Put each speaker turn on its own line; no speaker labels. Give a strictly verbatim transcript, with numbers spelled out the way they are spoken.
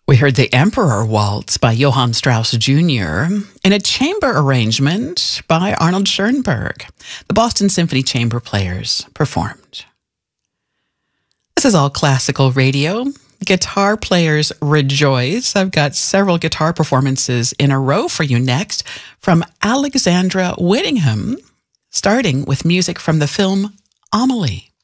We heard the Emperor Waltz by Johann Strauss Junior in a chamber arrangement by Arnold Schoenberg. The Boston Symphony Chamber Players performed. This is All Classical Radio. Guitar players rejoice. I've got several guitar performances in a row for you next from Alexandra Whittingham, starting with music from the film Amelie.